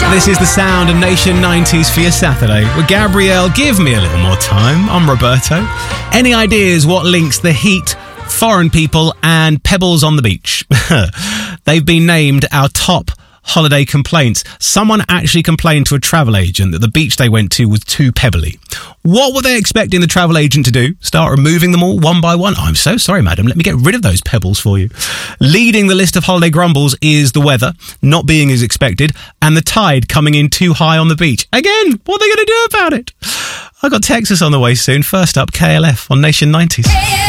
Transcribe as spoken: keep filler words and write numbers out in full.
This is the sound of Nation nineties for your Saturday. With Gabrielle, give me a little more time. I'm Roberto. Any ideas what links the heat, foreign people and pebbles on the beach? They've been named our top holiday complaints. Someone actually complained to a travel agent that the beach they went to was too pebbly. What were they expecting the travel agent to do? Start removing them all one by one? I'm so sorry, madam. Let me get rid of those pebbles for you. Leading the list of holiday grumbles is the weather not being as expected and the tide coming in too high on the beach. Again, what are they going to do about it? I've got Texas on the way soon. First up, K L F on Nation nineties.